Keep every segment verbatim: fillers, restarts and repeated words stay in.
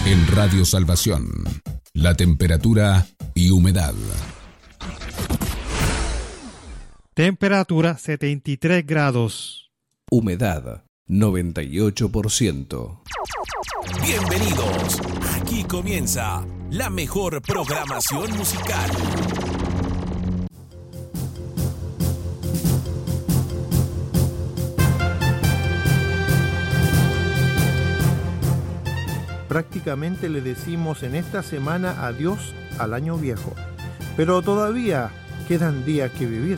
En Radio Salvación, la temperatura y humedad. Temperatura setenta y tres grados. Humedad noventa y ocho por ciento. Bienvenidos. Aquí comienza la mejor programación musical. Prácticamente le decimos en esta semana adiós al año viejo, pero todavía quedan días que vivir.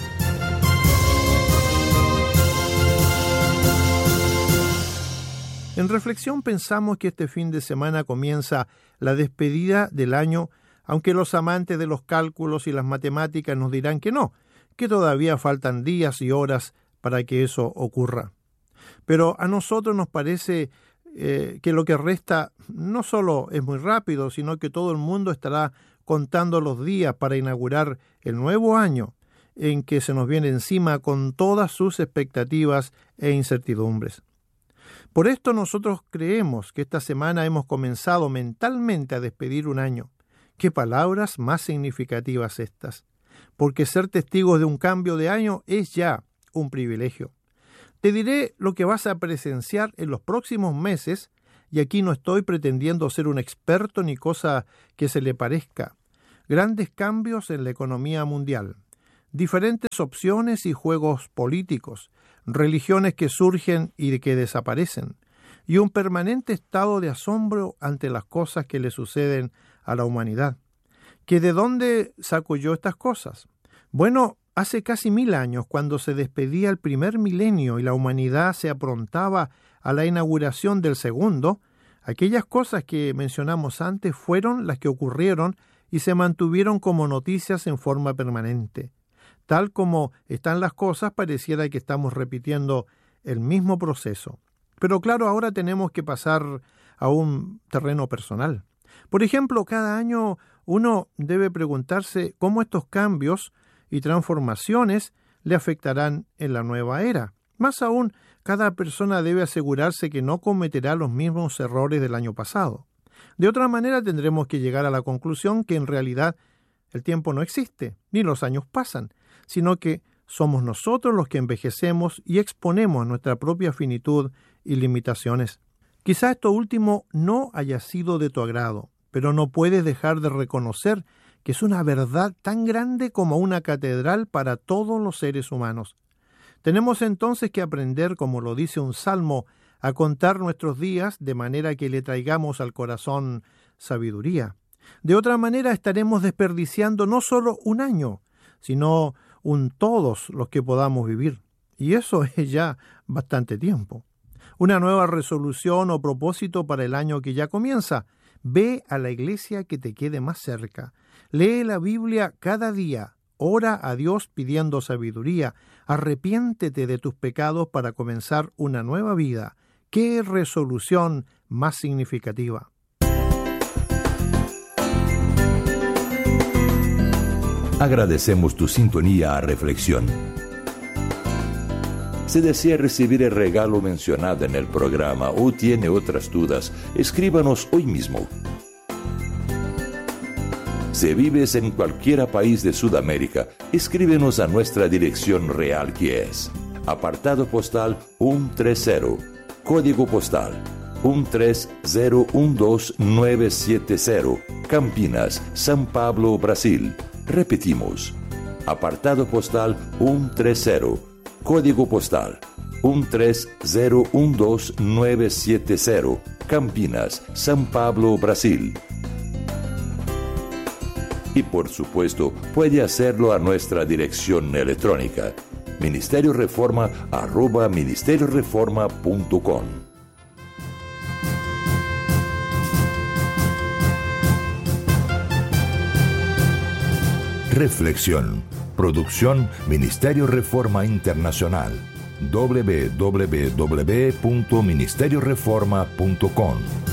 En reflexión pensamos que este fin de semana comienza la despedida del año, aunque los amantes de los cálculos y las matemáticas nos dirán que no, que todavía faltan días y horas para que eso ocurra. Pero a nosotros nos parece eh, que lo que resta no solo es muy rápido, sino que todo el mundo estará contando los días para inaugurar el nuevo año en que se nos viene encima con todas sus expectativas e incertidumbres. Por esto nosotros creemos que esta semana hemos comenzado mentalmente a despedir un año. Qué palabras más significativas estas, porque ser testigos de un cambio de año es ya un privilegio. Te diré lo que vas a presenciar en los próximos meses, y aquí no estoy pretendiendo ser un experto ni cosa que se le parezca. Grandes cambios en la economía mundial, diferentes opciones y juegos políticos, religiones que surgen y que desaparecen, y un permanente estado de asombro ante las cosas que le suceden a la humanidad. ¿Que de dónde saco yo estas cosas? Bueno, hace casi mil años, cuando se despedía el primer milenio y la humanidad se aprontaba a la inauguración del segundo, aquellas cosas que mencionamos antes fueron las que ocurrieron y se mantuvieron como noticias en forma permanente. Tal como están las cosas, pareciera que estamos repitiendo el mismo proceso. Pero claro, ahora tenemos que pasar a un terreno personal. Por ejemplo, cada año uno debe preguntarse cómo estos cambios y transformaciones le afectarán en la nueva era. Más aún, cada persona debe asegurarse que no cometerá los mismos errores del año pasado. De otra manera, tendremos que llegar a la conclusión que en realidad el tiempo no existe, ni los años pasan, sino que somos nosotros los que envejecemos y exponemos nuestra propia finitud y limitaciones. Quizá esto último no haya sido de tu agrado, pero no puedes dejar de reconocer que es una verdad tan grande como una catedral para todos los seres humanos. Tenemos entonces que aprender, como lo dice un salmo, a contar nuestros días de manera que le traigamos al corazón sabiduría. De otra manera estaremos desperdiciando no solo un año, sino un todos los que podamos vivir. Y eso es ya bastante tiempo. Una nueva resolución o propósito para el año que ya comienza. Ve a la iglesia que te quede más cerca. Lee la Biblia cada día. Ora a Dios pidiendo sabiduría. Arrepiéntete de tus pecados para comenzar una nueva vida. ¡Qué resolución más significativa! Agradecemos tu sintonía a Reflexión. Si desea recibir el regalo mencionado en el programa o tiene otras dudas, escríbanos hoy mismo. Si vives en cualquier país de Sudamérica, escríbenos a nuestra dirección real, que es apartado postal ciento treinta, código postal uno tres cero uno dos nueve siete cero, Campinas, São Paulo, Brasil. Repetimos, apartado postal ciento treinta, código postal uno tres cero uno dos nueve siete cero, Campinas, São Paulo, Brasil. Y por supuesto, puede hacerlo a nuestra dirección electrónica, ministerio reforma arroba ministerio reforma punto com. Reflexión. Producción Ministerio Reforma Internacional. doble u doble u doble u punto ministerio reforma punto com